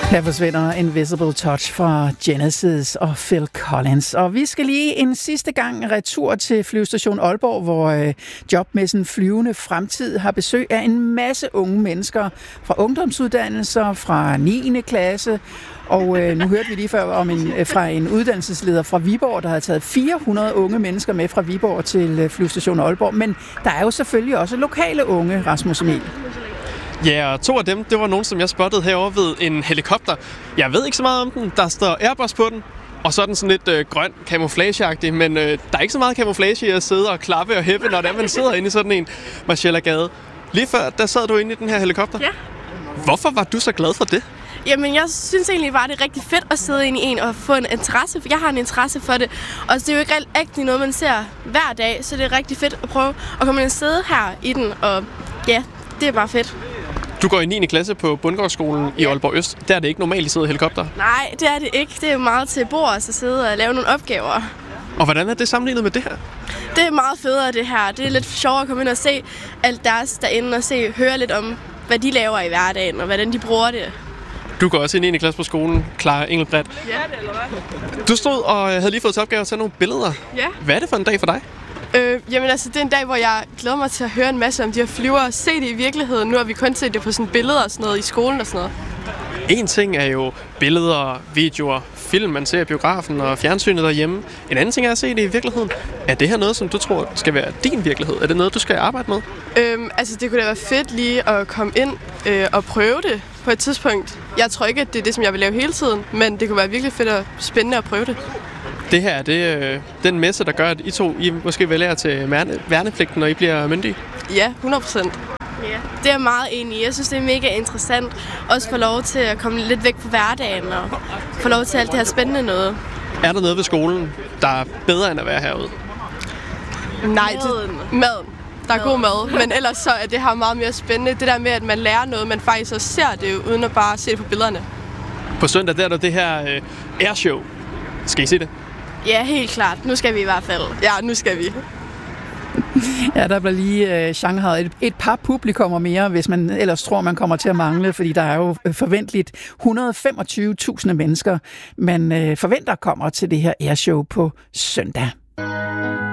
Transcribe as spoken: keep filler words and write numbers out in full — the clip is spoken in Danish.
Her forsvinder Invisible Touch fra Genesis og Phil Collins. Og vi skal lige en sidste gang retur til flyvestation Aalborg, hvor øh, jobmessen Flyvende Fremtid har besøg af en masse unge mennesker fra ungdomsuddannelser, fra niende klasse. Og øh, nu hørte vi lige før om en, øh, fra en uddannelsesleder fra Viborg, der havde taget fire hundrede unge mennesker med fra Viborg til øh, flyvestation Aalborg. Men der er jo selvfølgelig også lokale unge, Rasmus Emil. Ja, og to af dem, det var nogen, som jeg spottede herovre ved en helikopter. Jeg ved ikke så meget om den. Der står Airbus på den, og så er den sådan lidt øh, grøn, camouflageagtig, men øh, der er ikke så meget camouflage i at sidde og klappe og hæppe, når der man sidder inde i sådan en Marcella-gade. Lige før, der sad du inde i den her helikopter. Ja. Hvorfor var du så glad for det? Jamen, jeg synes egentlig bare, det er rigtig fedt at sidde inde i en og få en interesse. Jeg har en interesse for det, og det er jo ikke rigtig noget, man ser hver dag, så det er rigtig fedt at prøve at komme ind og sidde her i den, og ja, det er bare fedt. Du går i niende klasse på Bundgårdsskolen i Aalborg Øst. Der er det ikke normalt, at sidde i helikopter. Nej, det er det ikke. Det er meget til bords at sidde og lave nogle opgaver. Og hvordan er det sammenlignet med det her? Det er meget federe, det her. Det er lidt sjovere at komme ind og se alt deres derinde og se, høre lidt om, hvad de laver i hverdagen og hvordan de bruger det. Du går også i niende klasse på skolen, Clara Engelbrecht. Ja, det eller hvad? Du stod og havde lige fået til opgave at tage nogle billeder. Ja. Hvad er det for en dag for dig? Øh, jamen altså, det er en dag, hvor jeg glæder mig til at høre en masse om de her flyvere og se det i virkeligheden. Nu har vi kun set det på sådan billeder og sådan noget i skolen og sådan noget. En ting er jo billeder, videoer, film, man ser i biografen og fjernsynet derhjemme. En anden ting er at se det i virkeligheden. Er det her noget, som du tror skal være din virkelighed? Er det noget, du skal arbejde med? Øhm, altså, det kunne da være fedt lige at komme ind øh, og prøve det på et tidspunkt. Jeg tror ikke, at det er det, som jeg vil lave hele tiden, men det kunne være virkelig fedt og spændende at prøve det. Det her, det er øh, den messe, der gør, at I to I måske vælger til værnepligten, når I bliver myndige? Ja, hundrede procent. Ja, det er jeg meget enig i. Jeg synes, det er mega interessant. Også få lov til at komme lidt væk fra hverdagen og få lov til alt det her spændende noget. Er der noget ved skolen, der er bedre end at være herude? Nej, det, maden. Der er god mad, men ellers så er det her meget mere spændende. Det der med, at man lærer noget, man faktisk også ser det, uden at bare se det på billederne. På søndag der er der det her øh, airshow. Skal I se det? Ja, helt klart. Nu skal vi i hvert fald. Ja, nu skal vi. Ja, der bliver lige øh, shanghajet et, et par publikummer mere, hvis man ellers tror, man kommer til at mangle, fordi der er jo forventeligt et hundrede og femogtyve tusind mennesker, man øh, forventer kommer til det her airshow på søndag.